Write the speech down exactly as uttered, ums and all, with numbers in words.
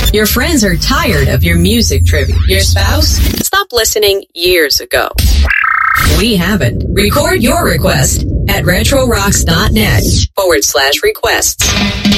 Your friends are tired of your music trivia. Your spouse stopped listening years ago. We haven't. Record your request at retrorocks.net forward slash requests.